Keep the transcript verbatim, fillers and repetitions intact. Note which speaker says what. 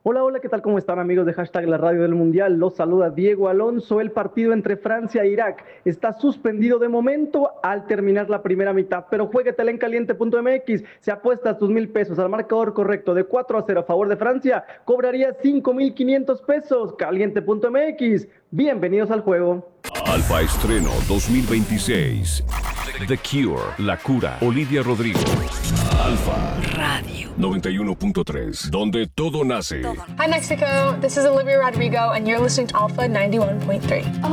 Speaker 1: Hola, hola, ¿qué tal? ¿Cómo están amigos de hashtag La Radio del Mundial? Los saluda Diego Alonso. El partido entre Francia e Irak está suspendido de momento al terminar la primera mitad, pero juégatela en caliente punto m x. Si apuestas tus mil pesos al marcador correcto de cuatro a cero a favor de Francia, cobrarías cinco mil quinientos pesos. caliente punto m x. Bienvenidos al juego.
Speaker 2: Alfa Estreno dos mil veintiséis. The Cure, La Cura, Olivia Rodrigo. Alfa Radio noventa y uno punto tres, donde todo nace.
Speaker 3: Hi Mexico, this is Olivia Rodrigo and you're listening to Alpha ninety-one point three.